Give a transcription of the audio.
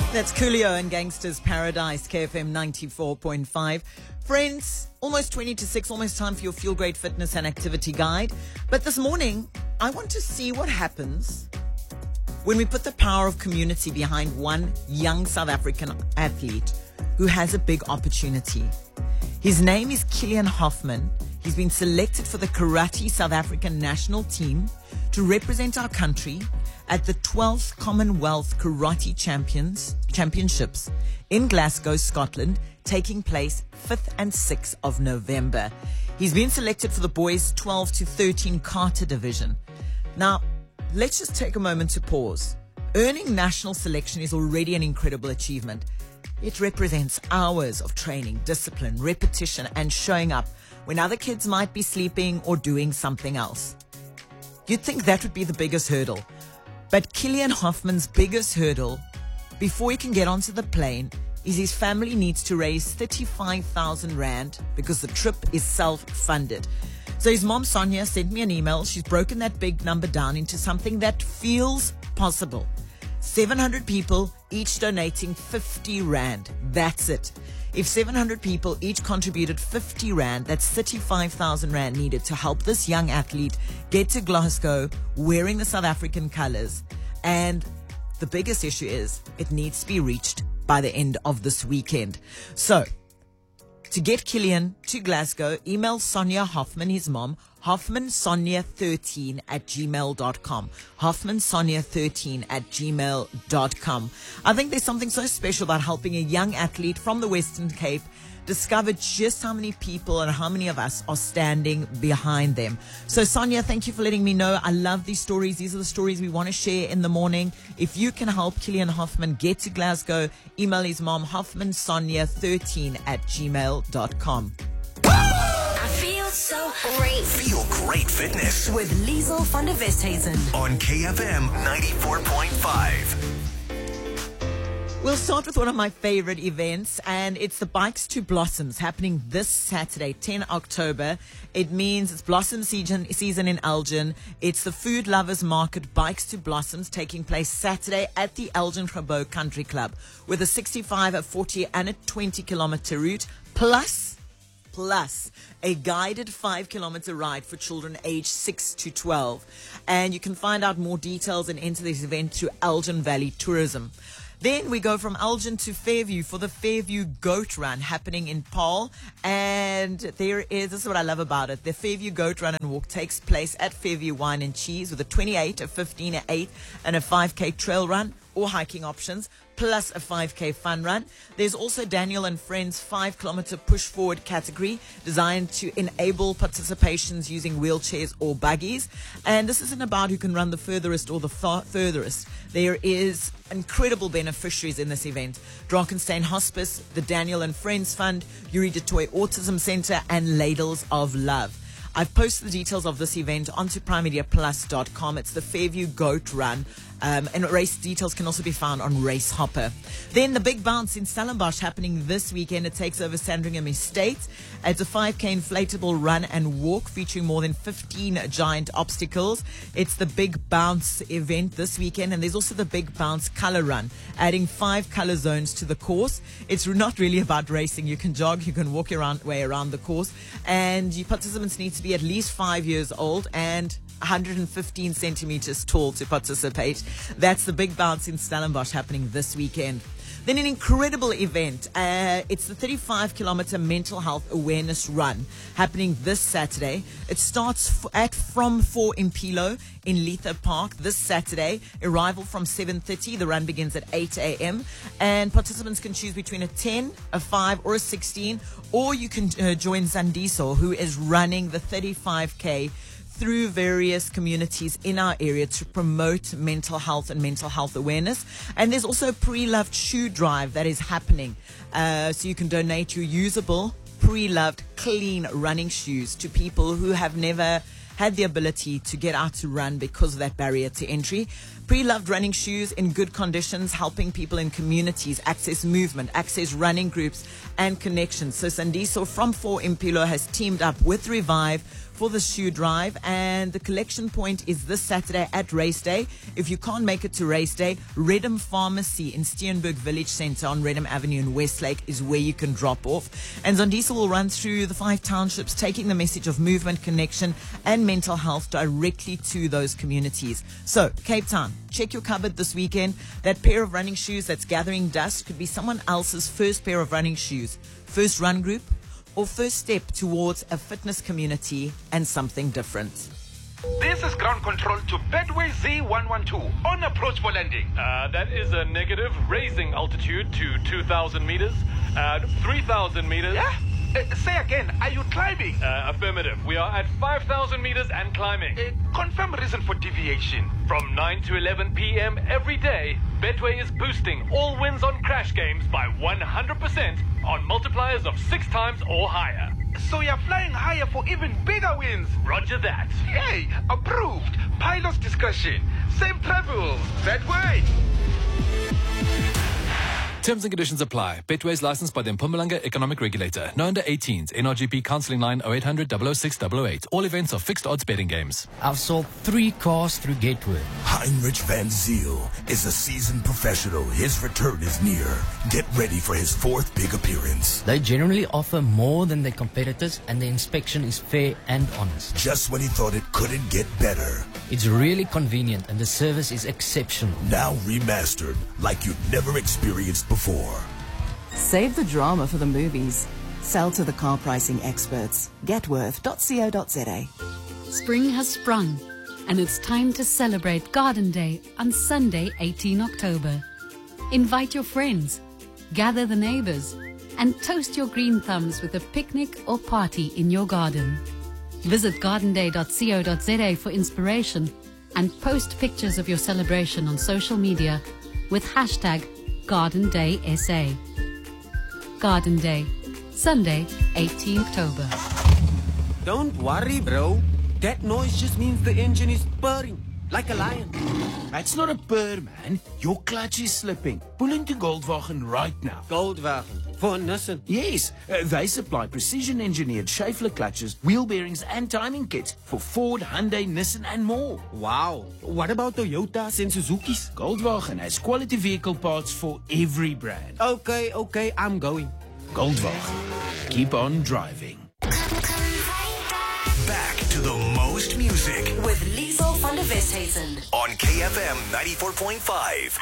That's Coolio and Gangsters Paradise, KFM 94.5. Friends, almost 20 to 6, almost time for your Feel Great Fitness and Activity Guide. But this morning, I want to see what happens when we put the power of community behind one young South African athlete who has a big opportunity. His name is Kilian Hoffman. He's been selected for the Karate South African national team to represent our country at the 12th Commonwealth Karate Championships in Glasgow, Scotland, taking place 5th and 6th of November. He's been selected for the boys 12 to 13 Kata division. Now, let's just take a moment to pause. Earning national selection is already an incredible achievement. It represents hours of training, discipline, repetition, and showing up when other kids might be sleeping or doing something else. You'd think that would be the biggest hurdle. But Kilian Hoffman's biggest hurdle, before he can get onto the plane, is his family needs to raise 35,000 Rand because the trip is self-funded. So his mom, Sonia, sent me an email. She's broken that big number down into something that feels possible. 700 people, each donating 50 Rand. That's it. If 700 people each contributed 50 Rand, that's 35,000 Rand needed to help this young athlete get to Glasgow wearing the South African colors. And the biggest issue is it needs to be reached by the end of this weekend. So, to get Kilian to Glasgow, email Sonia Hoffman, his mom, hoffmansonia13@gmail.com. hoffmansonia13@gmail.com. I think there's something so special about helping a young athlete from the Western Cape discover just how many people and how many of us are standing behind them. So, Sonia, thank you for letting me know. I love these stories. These are the stories we want to share in the morning. If you can help Kilian Hoffman get to Glasgow, email his mom, hoffmansonia13@gmail.com. I feel so great. Feel Great Fitness With Liesl van der Westhuizen. on KFM 94.5. We'll start with one of my favorite events, and it's the Bikes to Blossoms happening this Saturday, 10 October. It means it's blossom season in Elgin. It's the Food Lovers Market Bikes to Blossoms taking place Saturday at the Elgin Grabo Country Club with a 65, a 40, and a 20-kilometer route, plus a guided 5-kilometer ride for children aged 6 to 12. And you can find out more details and enter this event through Elgin Valley Tourism. Then we go from Elgin to Fairview for the Fairview Goat Run happening in Paarl. And this is what I love about it. The Fairview Goat Run and Walk takes place at Fairview Wine and Cheese with a 28, a 15, a 8, and a 5K trail run or hiking options, plus a 5K fun run. There's also Daniel and Friends 5-kilometer push forward category designed to enable participations using wheelchairs or buggies. And this isn't about who can run the furthest or the furthest. There is incredible beneficiaries in this event. Drakensberg Hospice, the Daniel and Friends Fund, Yuri de Toy Autism Center, and Ladles of Love. I've posted the details of this event onto primemediaplus.com. It's the Fairview Goat Run. And race details can also be found on Race Hopper. Then the Big Bounce in Stellenbosch happening this weekend. It takes over Sandringham Estate. It's a 5K inflatable run and walk featuring more than 15 giant obstacles. It's the Big Bounce event this weekend. And there's also the Big Bounce Color Run, adding 5 color zones to the course. It's not really about racing. You can jog, you can walk your way around the course. And your participants need to be at least 5 years old and 115 centimeters tall to participate. That's the Big Bounce in Stellenbosch happening this weekend. Then an incredible event. It's the 35-kilometer mental health awareness run happening this Saturday. It starts from 4 Impilo in Letha Park this Saturday. Arrival from 7:30. The run begins at 8 a.m. And participants can choose between a 10, a 5, or a 16. Or you can join Zandiso, who is running the 35K through various communities in our area to promote mental health and mental health awareness. And there's also a pre-loved shoe drive that is happening. So you can donate your usable, pre-loved, clean running shoes to people who have never had the ability to get out to run because of that barrier to entry. Pre-loved running shoes in good conditions, helping people in communities access movement, access running groups and connections. So Sandiso from 4Impilo has teamed up with Revive for the shoe drive, and the collection point is this Saturday at Race Day. If you can't make it to Race Day, Redham Pharmacy in Steenberg Village Centre on Redham Avenue in Westlake is where you can drop off. And Zondiso will run through the 5 townships, taking the message of movement, connection and mental health directly to those communities. So, Cape Town, check your cupboard this weekend. That pair of running shoes that's gathering dust could be someone else's first pair of running shoes, first run group, or first step towards a fitness community and something different. This is ground control to Betway Z112 on approach for landing. That is a negative, raising altitude to 2,000 meters, 3,000 meters. Yeah? Say again, are you climbing? Affirmative. We are at 5,000 meters and climbing. Confirm reason for deviation. From 9 to 11 p.m. every day, Betway is boosting all wins on crash games by 100% on multipliers of 6 times or higher. So you're flying higher for even bigger wins. Roger that. Hey, approved. Pilot's discussion. Safe travels. Betway. Terms and conditions apply. Betway is licensed by the Mpumalanga Economic Regulator. No under 18s. NRGP counselling line 0800 006 008. All events are fixed odds betting games. I've sold 3 cars through Gateway. Heinrich Van Zyl is a seasoned professional. His return is near. Get ready for his 4th big appearance. They generally offer more than their competitors, and the inspection is fair and honest. Just when he thought it couldn't get better. It's really convenient, and the service is exceptional. Now remastered like you've never experienced before. Save the drama for the movies. Sell to the car pricing experts. Getworth.co.za. Spring has sprung, and it's time to celebrate Garden Day on Sunday, 18 October. Invite your friends, gather the neighbors, and toast your green thumbs with a picnic or party in your garden. Visit gardenday.co.za for inspiration and post pictures of your celebration on social media with hashtag Garden Day SA. Garden Day, Sunday, 18 October. Don't worry, bro. That noise just means the engine is purring, like a lion. That's not a purr, man. Your clutch is slipping. Pull into Goldwagen right now. Goldwagen? For Nissan? Yes, they supply precision-engineered Schaeffler clutches, wheel bearings and timing kits for Ford, Hyundai, Nissan and more. Wow. What about Toyotas and Suzukis? Goldwagen has quality vehicle parts for every brand. Okay, I'm going. Goldwagen. Keep on driving. Back to the most music with Liesel van der Westhuizen on KFM 94.5.